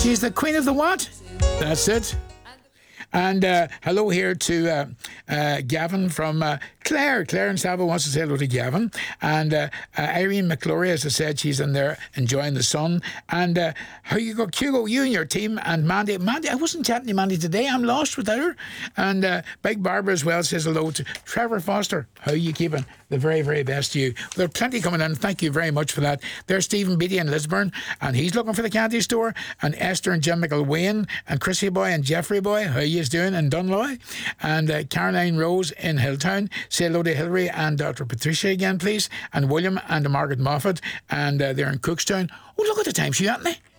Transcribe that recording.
She's the queen of the what? That's it. And hello here to Gavin from Clare. Clare in Savo wants to say hello to Gavin. And Irene McClory, as I said, she's in there enjoying the sun. And how you go, Hugo, you and your team. And Mandy, I wasn't chatting to Mandy today. I'm lost without her. And Big Barbara as well says hello to Trevor Foster. How are you keeping? The very, very best to you. There are plenty coming in. Thank you very much for that. There's Stephen Beattie in Lisburn, and he's looking for the candy store. And Esther and Jim McElwain, and Chrissy Boy and Jeffrey Boy, how you doing in Dunloy? And Caroline Rose in Hilltown. Say hello to Hilary and Dr. Patricia again, please. And William and Margaret Moffat, and they're in Cookstown. Oh, look at the time sheet, aren't they?